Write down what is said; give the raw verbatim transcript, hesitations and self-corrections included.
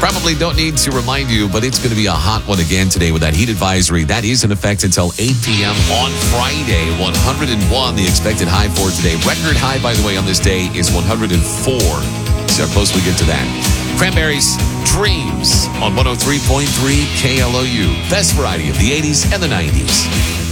Probably don't need to remind you, but it's going to be a hot one again today with that heat advisory. That is in effect until eight p.m. on Friday. one hundred one, the expected high for today. Record high, by the way, on this day is one hundred four. See how close we get to that. Cranberries, Dreams on one oh three point three K L O U. Best variety of the eighties and the nineties.